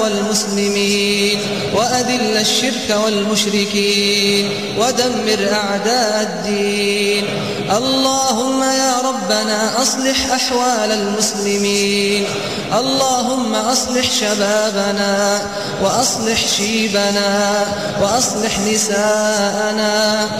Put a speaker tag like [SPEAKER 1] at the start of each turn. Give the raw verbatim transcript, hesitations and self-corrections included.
[SPEAKER 1] والمسلمين وأذل الشرك والمشركين ودمر أعداء الدين. اللهم يا ربنا أصلح أحوال المسلمين، اللهم أصلح شبابنا وأصلح شيبنا وأصلح نساءنا